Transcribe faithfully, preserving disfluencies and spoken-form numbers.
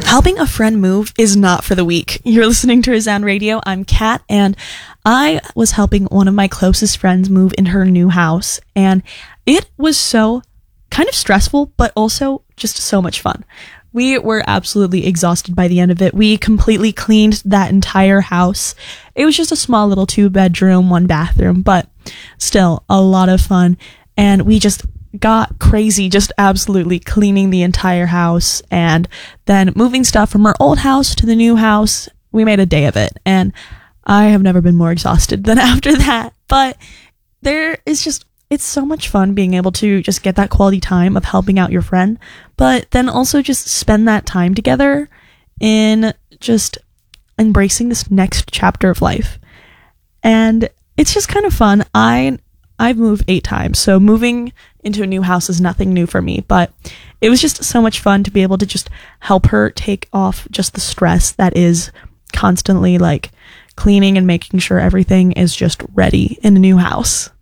Helping a friend move is not for the weak. You're listening to Resound Radio. I'm Kat, and I was helping one of my closest friends move in her new house, and it was so kind of stressful, but also just so much fun. We were absolutely exhausted by the end of it. We completely cleaned that entire house. It was just a small little two bedroom, one bathroom, but still a lot of fun. And we just got crazy, just absolutely cleaning the entire house and then moving stuff from our old house to the new house. We made a day of it, and I have never been more exhausted than after that. But there is just, it's so much fun being able to just get that quality time of helping out your friend, but then also just spend that time together in just embracing this next chapter of life. And it's just kind of fun. I I've moved eight times, so moving into a new house is nothing new for me, but it was just so much fun to be able to just help her take off just the stress that is constantly like cleaning and making sure everything is just ready in a new house.